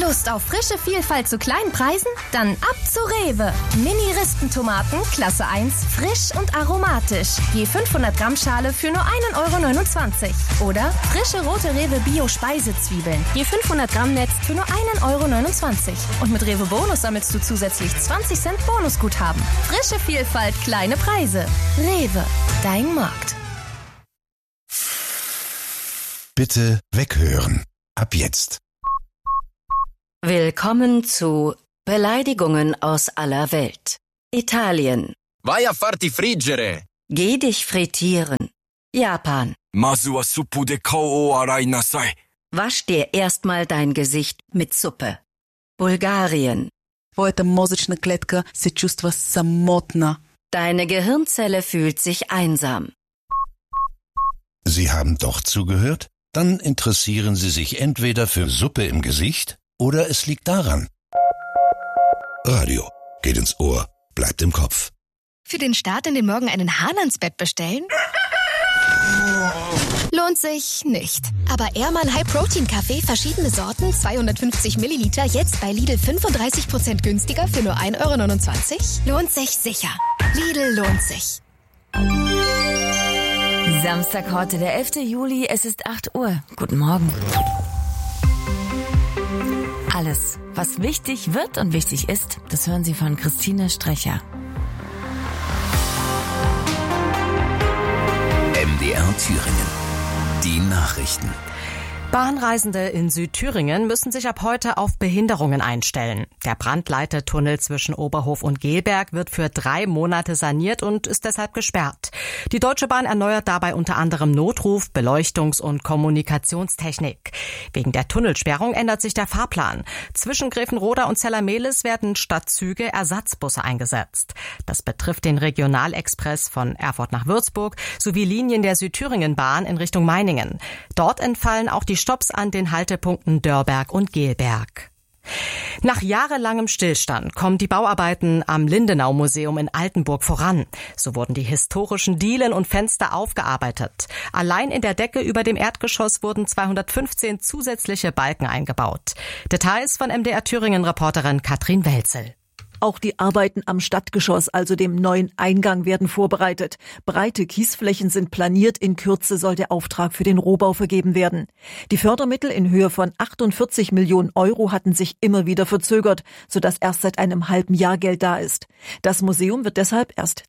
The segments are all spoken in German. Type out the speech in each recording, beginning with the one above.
Lust auf frische Vielfalt zu kleinen Preisen? Dann ab zu Rewe. Mini-Rispentomaten, Klasse 1, frisch und aromatisch. Je 500 Gramm Schale für nur 1,29 €. Oder frische rote Rewe Bio-Speisezwiebeln. Je 500 Gramm Netz für nur 1,29 €. Und mit Rewe Bonus sammelst du zusätzlich 20 Cent Bonusguthaben. Frische Vielfalt, kleine Preise. Rewe, dein Markt. Bitte weghören. Ab jetzt. Willkommen zu Beleidigungen aus aller Welt. Italien. Vai a farti friggere. Geh dich frittieren. Japan. Mazu wa suppu de kao o arai nasai. Wasch dir erstmal dein Gesicht mit Suppe. Bulgarien. Твоята мозъчна клетка се чувства самотна. Deine Gehirnzelle fühlt sich einsam. Sie haben doch zugehört? Dann interessieren Sie sich entweder für Suppe im Gesicht oder es liegt daran. Radio geht ins Ohr, bleibt im Kopf. Für den Start in den Morgen einen Hahn ans Bett bestellen? Lohnt sich nicht. Aber Ehrmann High Protein Kaffee, verschiedene Sorten, 250 Milliliter, jetzt bei Lidl 35% günstiger für nur 1,29 €? Lohnt sich sicher. Lidl lohnt sich. Samstag heute, der 11. Juli, es ist 8 Uhr. Guten Morgen. Alles, was wichtig wird und wichtig ist, das hören Sie von Christine Strecher. MDR Thüringen. Die Nachrichten. Bahnreisende in Südthüringen müssen sich ab heute auf Behinderungen einstellen. Der Brandleitertunnel zwischen Oberhof und Gelberg wird für 3 Monate saniert und ist deshalb gesperrt. Die Deutsche Bahn erneuert dabei unter anderem Notruf, Beleuchtungs- und Kommunikationstechnik. Wegen der Tunnelsperrung ändert sich der Fahrplan. Zwischen Grevenroda und Zellermehlis werden statt Züge Ersatzbusse eingesetzt. Das betrifft den Regionalexpress von Erfurt nach Würzburg sowie Linien der Südthüringen-Bahn in Richtung Meiningen. Dort entfallen auch die Stopps an den Haltepunkten Dörberg und Gelberg. Nach jahrelangem Stillstand kommen die Bauarbeiten am Lindenau-Museum in Altenburg voran. So wurden die historischen Dielen und Fenster aufgearbeitet. Allein in der Decke über dem Erdgeschoss wurden 215 zusätzliche Balken eingebaut. Details von MDR Thüringen-Reporterin Katrin Welzel. Auch die Arbeiten am Stadtgeschoss, also dem neuen Eingang, werden vorbereitet. Breite Kiesflächen sind planiert. In Kürze soll der Auftrag für den Rohbau vergeben werden. Die Fördermittel in Höhe von 48 Millionen € hatten sich immer wieder verzögert, sodass erst seit einem halben Jahr Geld da ist. Das Museum wird deshalb erst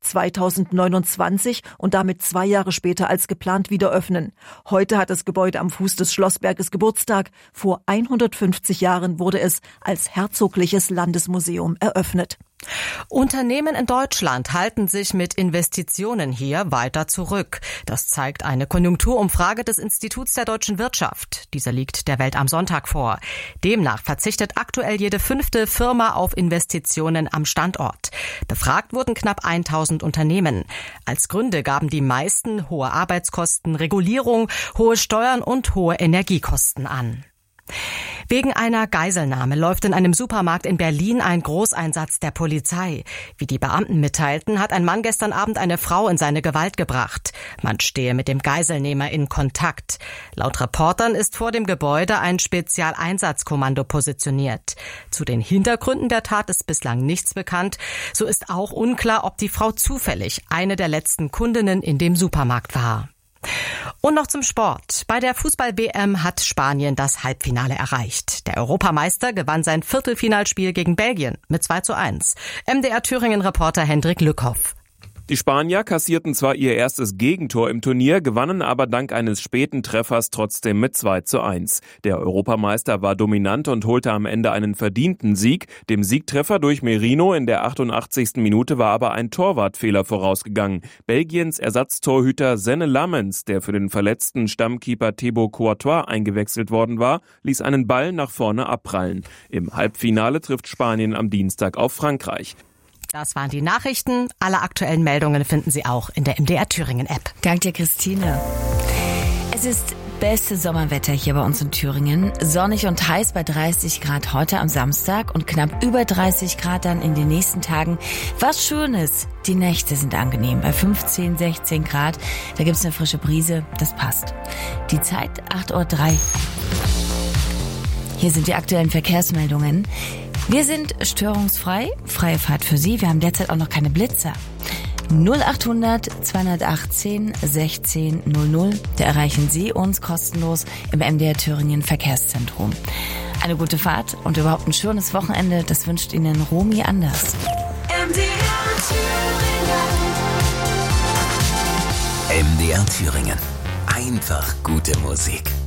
2029 und damit 2 Jahre später als geplant wieder öffnen. Heute hat das Gebäude am Fuß des Schlossberges Geburtstag. Vor 150 Jahren wurde es als Herzogliches Landesmuseum eröffnet. Unternehmen in Deutschland halten sich mit Investitionen hier weiter zurück. Das zeigt eine Konjunkturumfrage des Instituts der deutschen Wirtschaft. Diese liegt der Welt am Sonntag vor. Demnach verzichtet aktuell jede 5. Firma auf Investitionen am Standort. Befragt wurden knapp 1000 Unternehmen. Als Gründe gaben die meisten hohe Arbeitskosten, Regulierung, hohe Steuern und hohe Energiekosten an. Wegen einer Geiselnahme läuft in einem Supermarkt in Berlin ein Großeinsatz der Polizei. Wie die Beamten mitteilten, hat ein Mann gestern Abend eine Frau in seine Gewalt gebracht. Man stehe mit dem Geiselnehmer in Kontakt. Laut Reportern ist vor dem Gebäude ein Spezialeinsatzkommando positioniert. Zu den Hintergründen der Tat ist bislang nichts bekannt. So ist auch unklar, ob die Frau zufällig eine der letzten Kundinnen in dem Supermarkt war. Und noch zum Sport. Bei der Fußball-WM hat Spanien das Halbfinale erreicht. Der Europameister gewann sein Viertelfinalspiel gegen Belgien mit 2:1. MDR Thüringen-Reporter Hendrik Lückhoff. Die Spanier kassierten zwar ihr erstes Gegentor im Turnier, gewannen aber dank eines späten Treffers trotzdem mit 2:1. Der Europameister war dominant und holte am Ende einen verdienten Sieg. Dem Siegtreffer durch Merino in der 88. Minute war aber ein Torwartfehler vorausgegangen. Belgiens Ersatztorhüter Senne Lammens, der für den verletzten Stammkeeper Thibaut Courtois eingewechselt worden war, ließ einen Ball nach vorne abprallen. Im Halbfinale trifft Spanien am Dienstag auf Frankreich. Das waren die Nachrichten. Alle aktuellen Meldungen finden Sie auch in der MDR Thüringen App. Dank dir, Christine. Es ist beste Sommerwetter hier bei uns in Thüringen. Sonnig und heiß bei 30 Grad heute am Samstag und knapp über 30 Grad dann in den nächsten Tagen. Was Schönes. Die Nächte sind angenehm bei 15, 16 Grad. Da gibt's eine frische Brise. Das passt. Die Zeit 8:03 Uhr. Hier sind die aktuellen Verkehrsmeldungen. Wir sind störungsfrei, freie Fahrt für Sie. Wir haben derzeit auch noch keine Blitzer. 0800 218 16 00. Da erreichen Sie uns kostenlos im MDR Thüringen Verkehrszentrum. Eine gute Fahrt und überhaupt ein schönes Wochenende. Das wünscht Ihnen Romy Anders. MDR Thüringen. Einfach gute Musik.